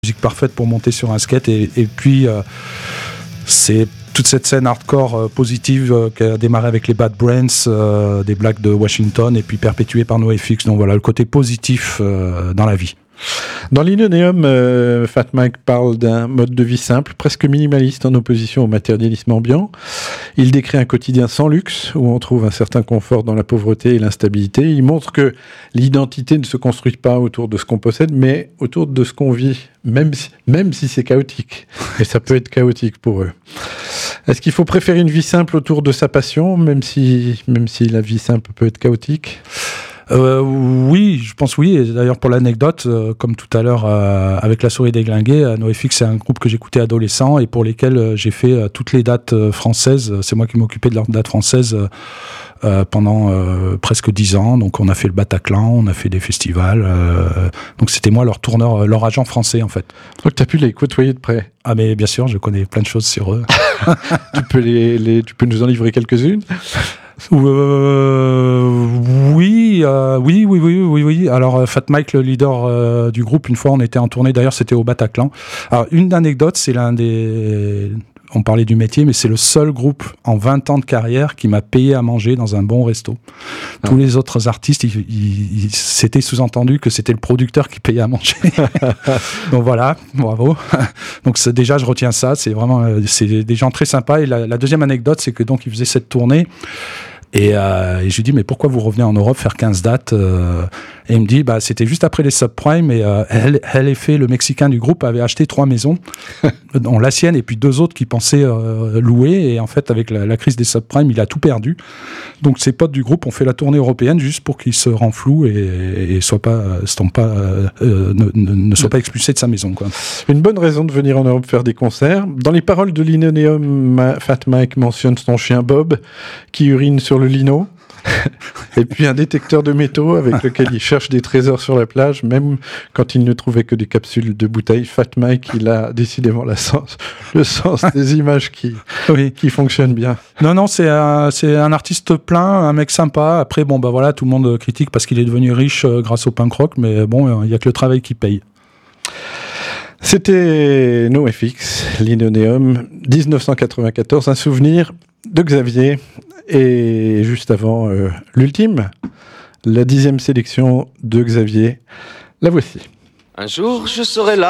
musique parfaite pour monter sur un skate et puis c'est toute cette scène hardcore positive qui a démarré avec les Bad Brains, des Blacks de Washington et puis perpétuée par NoFX. Donc voilà, le côté positif dans la vie. Dans Linoleum, Fat Mike parle d'un mode de vie simple, presque minimaliste en opposition au matérialisme ambiant. Il décrit un quotidien sans luxe, où on trouve un certain confort dans la pauvreté et l'instabilité. Il montre que l'identité ne se construit pas autour de ce qu'on possède, mais autour de ce qu'on vit, même si c'est chaotique. Et ça peut être chaotique pour eux. Est-ce qu'il faut préférer une vie simple autour de sa passion, même si la vie simple peut être chaotique ? Oui, je pense oui. Et d'ailleurs, pour l'anecdote, comme tout à l'heure avec La Souris Déglinguée, NoFX, c'est un groupe que j'écoutais adolescent et pour lesquels j'ai fait toutes les dates françaises. C'est moi qui m'occupais de leurs dates françaises pendant presque 10 ans. Donc, on a fait le Bataclan, on a fait des festivals. Donc, c'était moi leur tourneur, leur agent français, en fait. Donc, tu as pu les côtoyer de près. Ah, mais bien sûr, je connais plein de choses sur eux. Tu peux nous en livrer quelques-unes ? Oui. Alors Fat Mike, le leader du groupe, une fois on était en tournée, d'ailleurs c'était au Bataclan. Alors une anecdote, c'est on parlait du métier, mais c'est le seul groupe en 20 ans de carrière qui m'a payé à manger dans un bon resto. Tous les autres artistes, c'était sous-entendu que c'était le producteur qui payait à manger. Donc voilà, bravo. Donc déjà, je retiens ça. C'est des gens très sympas. Et la deuxième anecdote, c'est que donc ils faisaient cette tournée. Et je lui dis, mais pourquoi vous revenez en Europe faire 15 dates Et il me dit, c'était juste après les subprimes et LFA, le Mexicain du groupe, avait acheté 3 maisons, dont la sienne et puis 2 autres qu'il pensait louer. Et en fait, avec la crise des subprimes, il a tout perdu. Donc ses potes du groupe ont fait la tournée européenne juste pour qu'il se renfloue et ne soit pas expulsé de sa maison, quoi. Une bonne raison de venir en Europe faire des concerts. Dans les paroles de Linoleum, Fat Mike mentionne son chien Bob qui urine sur le lino. Et puis un détecteur de métaux avec lequel il cherche des trésors sur la plage, même quand il ne trouvait que des capsules de bouteilles. Fat Mike, il a décidément le sens des images qui fonctionnent bien. Non, c'est un artiste plein, un mec sympa. Après, voilà, tout le monde critique parce qu'il est devenu riche grâce au punk rock, mais bon, il n'y a que le travail qui paye. C'était NoFX, Linoleum, 1994, un souvenir de Xavier. Et juste avant l'ultime, la 10e sélection de Xavier, la voici. Un jour, je serai là.